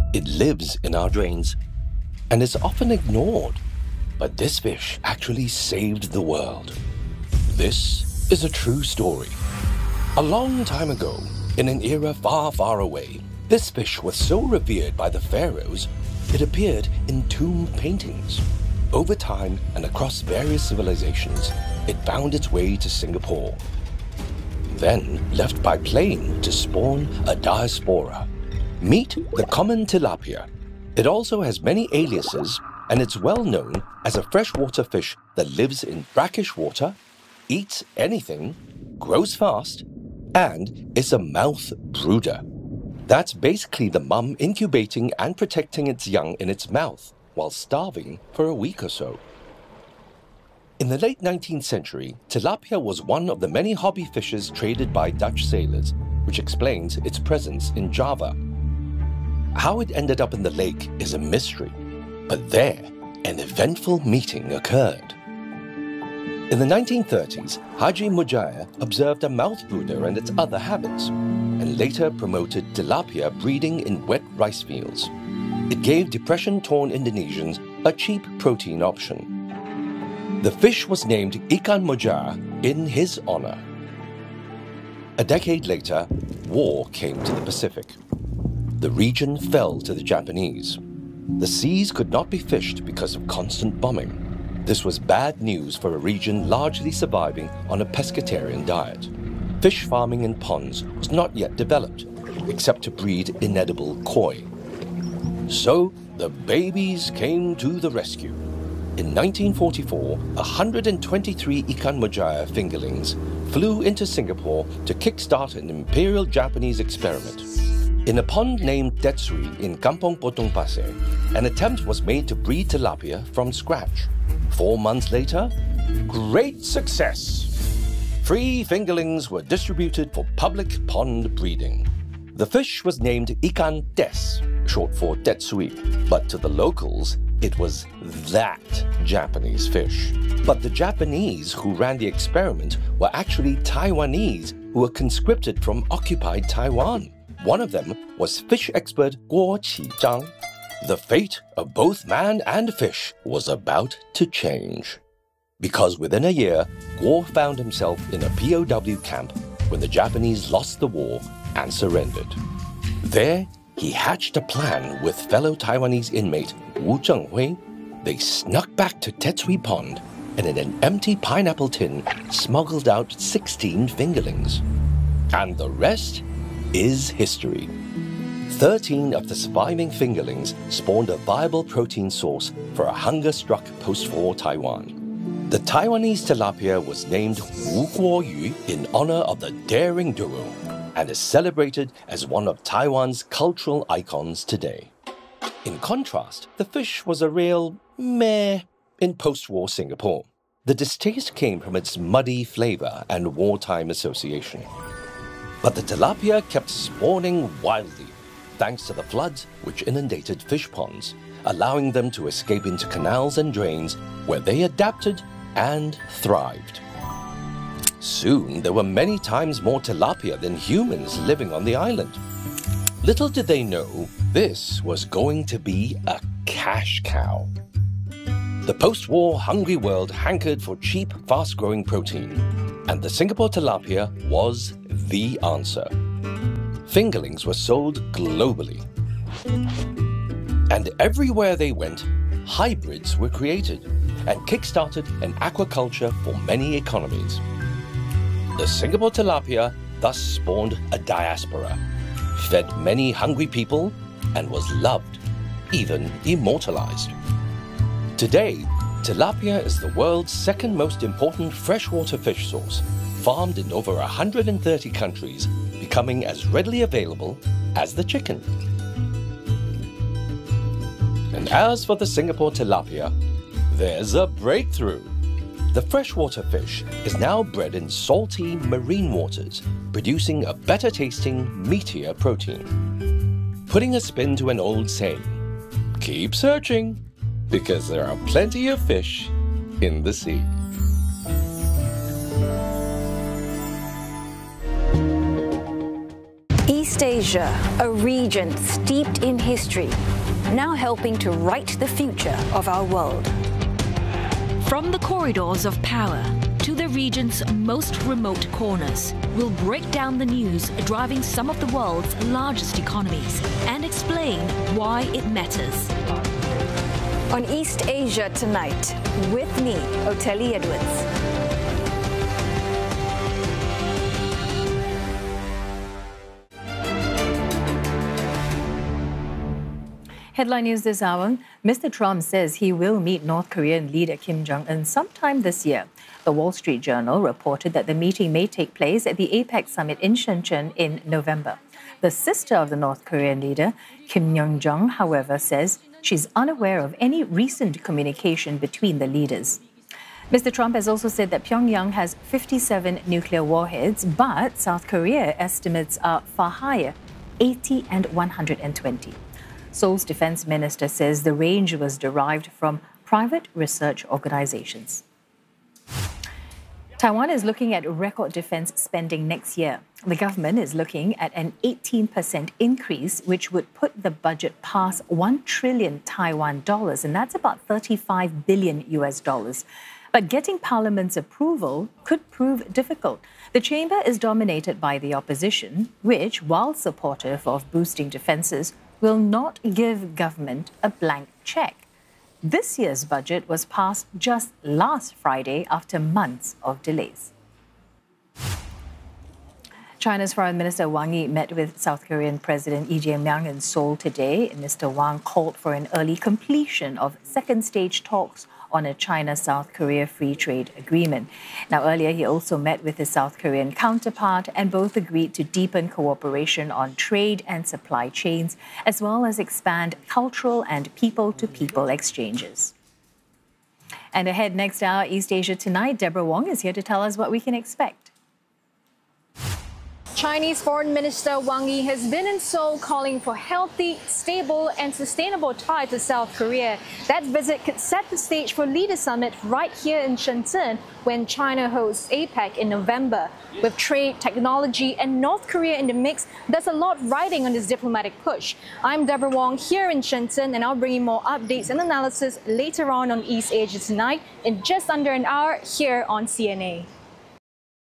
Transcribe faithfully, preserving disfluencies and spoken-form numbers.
It lives in our drains and is often ignored. But this fish actually saved the world. This is a true story. A long time ago, in an era far, far away, this fish was so revered by the pharaohs, it appeared in tomb paintings. Over time and across various civilizations, it found its way to Singapore. Then left by plane to spawn a diaspora. Meet the common tilapia. It also has many aliases, and it's well known as a freshwater fish that lives in brackish water, eats anything, grows fast, and is a mouth brooder. That's basically the mum incubating and protecting its young in its mouth while starving for a week or so. In the late nineteenth century, tilapia was one of the many hobby fishes traded by Dutch sailors, which explains its presence in Java. How it ended up in the lake is a mystery, but there, an eventful meeting occurred. In the nineteen thirties, Haji Mujaya observed a mouth brooder and its other habits, and later promoted tilapia breeding in wet rice fields. It gave depression-torn Indonesians a cheap protein option. The fish was named Ikan Mojar in his honor. A decade later, war came to the Pacific. The region fell to the Japanese. The seas could not be fished because of constant bombing. This was bad news for a region largely surviving on a pescatarian diet. Fish farming in ponds was not yet developed, except to breed inedible koi. So the babies came to the rescue. In nineteen forty-four, one hundred twenty-three Ikan Mojar fingerlings flew into Singapore to kickstart an imperial Japanese experiment. In a pond named Tetsui in Kampong Potong Pasir, an attempt was made to breed tilapia from scratch. Four months later, great success! Free fingerlings were distributed for public pond breeding. The fish was named Ikan Tes, short for Tetsui, but to the locals, it was that Japanese fish. But the Japanese who ran the experiment were actually Taiwanese who were conscripted from occupied Taiwan. One of them was fish expert Guo Qizhang. The fate of both man and fish was about to change. Because within a year, Guo found himself in a P O W camp when the Japanese lost the war and surrendered. There, he hatched a plan with fellow Taiwanese inmate Wu Zhenghui. They snuck back to Tetsui Pond and in an empty pineapple tin smuggled out sixteen fingerlings. And the rest is history. Thirteen of the surviving fingerlings spawned a viable protein source for a hunger-struck post-war Taiwan. The Taiwanese tilapia was named Wu Guoyu in honor of the daring duo and is celebrated as one of Taiwan's cultural icons today. In contrast, the fish was a real meh in post-war Singapore. The distaste came from its muddy flavor and wartime association. But the tilapia kept spawning wildly, thanks to the floods which inundated fish ponds, allowing them to escape into canals and drains where they adapted and thrived. Soon there were many times more tilapia than humans living on the island. Little did they know, this was going to be a cash cow. The post-war hungry world hankered for cheap, fast-growing protein, and the Singapore tilapia was the answer. Fingerlings were sold globally. And everywhere they went, hybrids were created and kick-started an aquaculture for many economies. The Singapore tilapia thus spawned a diaspora, fed many hungry people, and was loved, even immortalized. Today, tilapia is the world's second most important freshwater fish source, farmed in over one hundred thirty countries, becoming as readily available as the chicken. And as for the Singapore tilapia, there's a breakthrough. The freshwater fish is now bred in salty marine waters, producing a better-tasting, meatier protein. Putting a spin to an old saying, keep searching, because there are plenty of fish in the sea. East Asia, a region steeped in history, now helping to write the future of our world. From the corridors of power to the region's most remote corners, we'll break down the news driving some of the world's largest economies and explain why it matters. On East Asia Tonight, with me, Oteli Edwards. Headline news this hour. Mister Trump says he will meet North Korean leader Kim Jong-un sometime this year. The Wall Street Journal reported that the meeting may take place at the APEC summit in Shenzhen in November. The sister of the North Korean leader, Kim Young-jung, however, says she's unaware of any recent communication between the leaders. Mister Trump has also said that Pyongyang has fifty-seven nuclear warheads, but South Korea estimates are far higher, eighty and one hundred twenty. Seoul's defense minister says the range was derived from private research organizations. Taiwan is looking at record defense spending next year. The government is looking at an eighteen percent increase, which would put the budget past one trillion Taiwan dollars, and that's about thirty-five billion U S dollars. But getting Parliament's approval could prove difficult. The chamber is dominated by the opposition, which, while supportive of boosting defences, will not give government a blank check. This year's budget was passed just last Friday after months of delays. China's Foreign Minister Wang Yi met with South Korean President Lee Jae-myung in Seoul today. Mister Wang called for an early completion of second stage talks on a China-South Korea free trade agreement. Now, earlier, he also met with his South Korean counterpart, and both agreed to deepen cooperation on trade and supply chains, as well as expand cultural and people-to-people exchanges. And ahead next hour, East Asia Tonight, Deborah Wong is here to tell us what we can expect. Chinese Foreign Minister Wang Yi has been in Seoul calling for healthy, stable and sustainable ties to South Korea. That visit could set the stage for Leader Summit right here in Shenzhen when China hosts APEC in November. With trade, technology and North Korea in the mix, there's a lot riding on this diplomatic push. I'm Deborah Wong here in Shenzhen, and I'll bring you more updates and analysis later on on East Asia Tonight in just under an hour here on C N A.